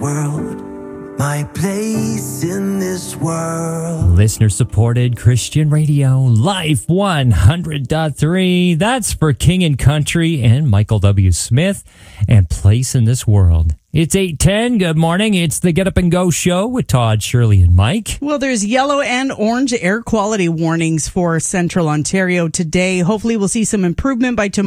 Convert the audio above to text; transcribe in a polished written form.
world, my place in this world. Listener-supported Christian radio, Life 100.3. That's for King and Country and Michael W. Smith and Place in This World. It's 8:10. Good morning. It's the Get Up and Go show with Todd, Shirley, and Mike. Well, there's yellow and orange air quality warnings for central Ontario today. Hopefully we'll see some improvement by tomorrow.